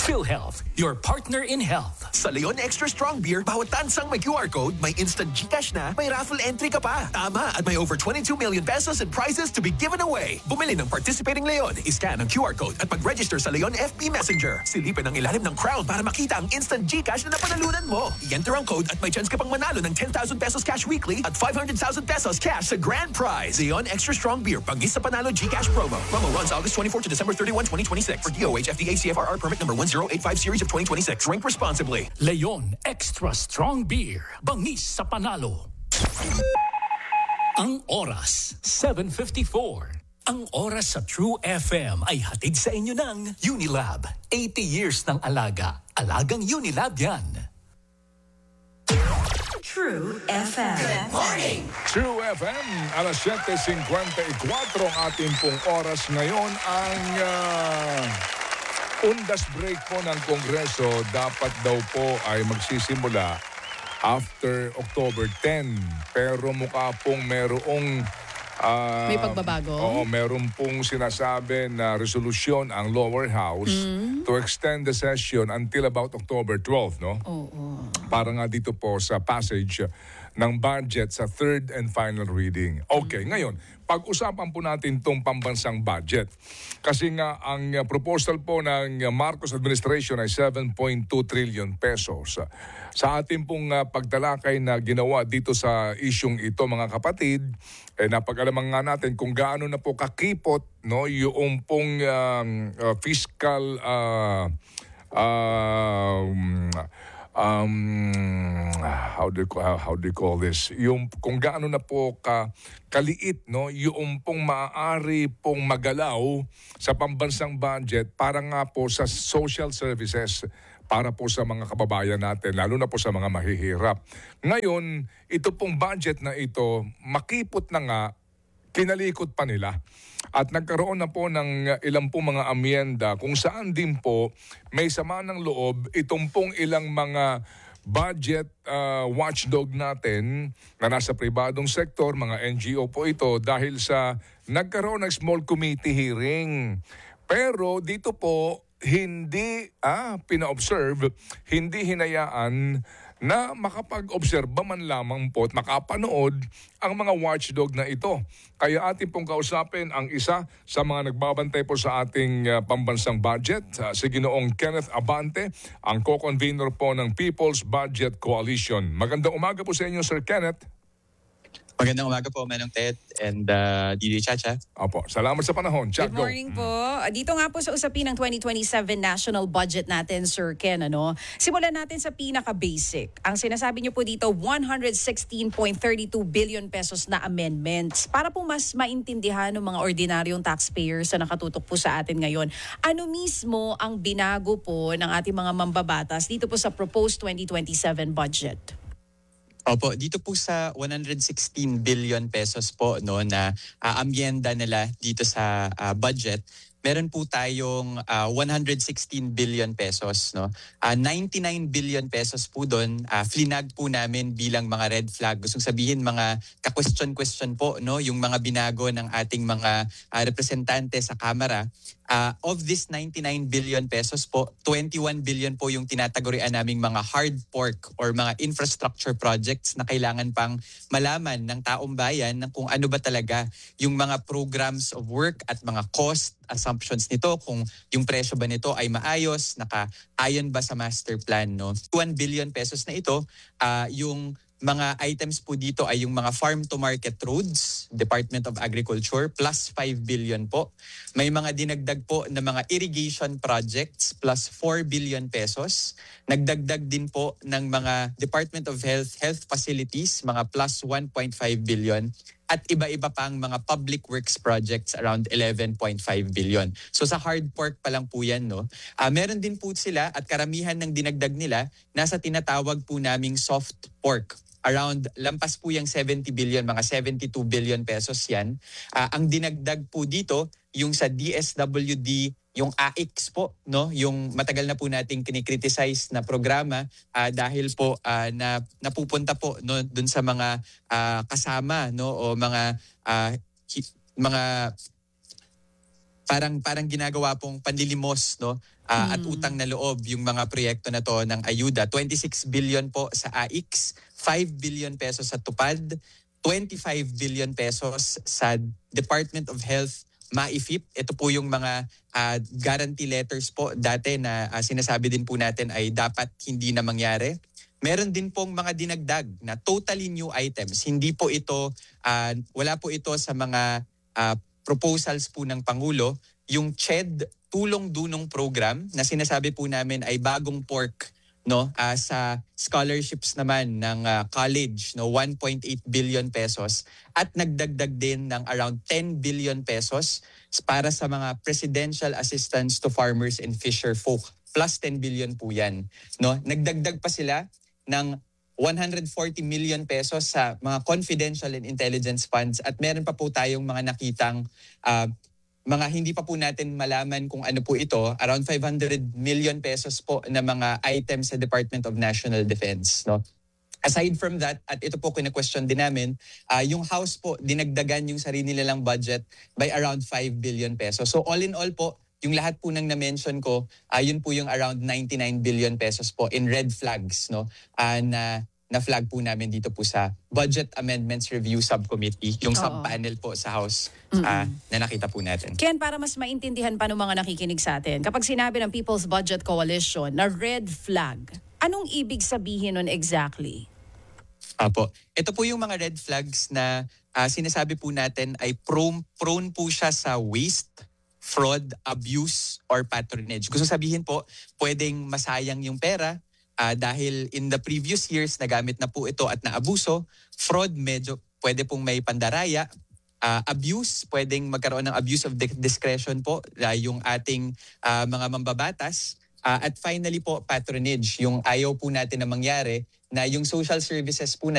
PhilHealth, your partner in health. Sa Leon Extra Strong Beer, bawat tansang may QR code, may instant GCash na, may raffle entry ka pa. Tama, at may over 22 million pesos in prizes to be given away. Bumili ng participating Leon, iscan ang QR code at mag-register sa Leon FB Messenger. Silipin ang ilalim ng crown para makita ang instant GCash na napanalunan mo. I-enter ang code at may chance ka pang manalo ng 10,000 pesos cash weekly at 500,000 pesos cash sa grand prize. Leon Extra Strong Beer, Bangis sa Panalo GCash promo. Promo runs August 24 to December 31, 2026. For DOH FDA CFRR permit number 1085 series of 2026. Drink responsibly. Leon Extra Strong Beer, Bangis sa Panalo. Ang oras, 7:54. Ang oras sa True FM ay hatid sa inyo ng Unilab. 80 years ng alaga. Alagang Unilab yan. True FM. Good morning! True FM, alas 7:54 ang ating pong oras ngayon. Ang undas break po ng Kongreso dapat daw po ay magsisimula after October 10. Pero mukha pong merong may pagbabago? Oo, meron pong sinasabi na resolusyon ang lower house to extend the session until about October 12, no? Oo. Para nga dito po sa passage ng budget sa third and final reading. Okay, ngayon, pag-usapan po natin itong pambansang budget. Kasi nga, ang proposal po ng Marcos administration ay 7.2 trillion pesos. Sa ating pong pagtalakay na ginawa dito sa isyong ito, mga kapatid, napag-alaman nga natin kung gaano na po kakipot, no, yung pong fiscal how do you call this? Yung kung gaano na po kaliit, no, yung pong maaari pong magalaw sa pambansang budget para nga po sa social services para po sa mga kababayan natin, lalo na po sa mga mahihirap. Ngayon, ito pong budget na ito, makipot na nga, kinalikot pa nila. At nagkaroon na po ng ilang pong mga amyenda kung saan din po may sama ng loob itong pong ilang mga budget watchdog natin na nasa pribadong sektor, mga NGO po ito, dahil sa nagkaroon ng small committee hearing. Pero dito po, hindi pina-observe, hindi hinayaan na makapag-obserba man lamang po at makapanood ang mga watchdog na ito. Kaya atin pong kausapin ang isa sa mga nagbabantay po sa ating pambansang budget, si Ginoong Kenneth Abante, ang co-convener po ng People's Budget Coalition. Magandang umaga po sa inyo, Sir Kenneth. Magandang umaga po, Manong Ted and DJ Chacha. Opo, salamat sa panahon. Chat, Good morning po. Dito nga po sa usapin ng 2027 national budget natin, Sir Ken. Simulan natin sa pinaka-basic. Ang sinasabi niyo po dito, 116.32 billion pesos na amendments. Para po mas maintindihan ng mga ordinaryong taxpayers na nakatutok po sa atin ngayon, ano mismo ang binago po ng ating mga mambabatas dito po sa proposed 2027 budget? Opo, dito po sa 116 billion pesos po, no, na amyenda nila dito sa budget, meron po tayong 116 billion pesos, no. 99 billion pesos po doon, flinag po namin bilang mga red flag. Gustong sabihin mga ka-question po, no, yung mga binago ng ating mga representante sa Kamara. Of this 99 billion pesos po, 21 billion po yung tinatagurian naming mga hard pork or mga infrastructure projects na kailangan pang malaman ng taong bayan ng kung ano ba talaga yung mga programs of work at mga cost assumptions nito, kung yung presyo ba nito ay maayos, naka-ayon ba sa master plan, no? 1 billion pesos na ito, yung mga items po dito ay yung mga farm-to-market roads, Department of Agriculture, plus 5 billion po. May mga dinagdag po na mga irrigation projects, plus 4 billion pesos. Nagdagdag din po ng mga Department of Health facilities, mga plus 1.5 billion. At iba-iba pang mga public works projects around 11.5 billion. So sa hard pork pa lang po yan, no? Meron din po sila at karamihan ng dinagdag nila nasa tinatawag po naming soft pork. Around lampas po yung 70 billion, mga 72 billion pesos yan. Ang dinagdag po dito, yung sa DSWD, yung AIX po, no, yung matagal na po nating kinikriticize na programa dahil po na napupunta po, no, dun sa mga kasama, no, o mga parang ginagawa pong panlilimos, no? At utang na loob yung mga proyekto na to ng ayuda. 26 billion po sa AIX, 5 billion pesos sa TUPAD, 25 billion pesos sa Department of Health, MAIFIP. Ito po yung mga guarantee letters po dati na sinasabi din po natin ay dapat hindi na mangyari. Meron din pong mga dinagdag na totally new items. Hindi po ito, wala po ito sa mga proposals po ng Pangulo. Yung CHED, tulong-dunong program na sinasabi po namin ay bagong pork, no, sa scholarships naman ng college, no, 1.8 billion pesos, at nagdagdag din ng around 10 billion pesos para sa mga presidential assistance to farmers and fisher folk, plus 10 billion po yan, no. Nagdagdag pa sila ng 140 million pesos sa mga confidential and intelligence funds, at meron pa po tayong mga nakitang mga hindi pa po natin malaman kung ano po ito, around 500 million pesos po na mga items sa Department of National Defense, no? Aside from that, at ito po kina-question din namin, yung House po dinagdagan yung sarili nilang budget by around 5 billion pesos. So all in all po, yung lahat po nang na-mention ko, yun po yung around 99 billion pesos po in red flags, no? Na flag po namin dito po sa Budget Amendments Review Subcommittee, yung sub-panel po sa House na nakita po natin. Ken, para mas maintindihan pa ng mga nakikinig sa atin, kapag sinabi ng People's Budget Coalition na red flag, anong ibig sabihin nun exactly? Apo, ito po yung mga red flags na sinasabi po natin ay prone po siya sa waste, fraud, abuse, or patronage. Gusto sabihin po, pwedeng masayang yung pera, dahil in the previous years nagamit na po ito at naabuso. Fraud, medyo pwede pong may pandaraya. Abuse, pwedeng magkaroon ng abuse of discretion po yung ating mga mambabatas. At finally po, patronage, yung ayaw po natin na mangyari na yung social services po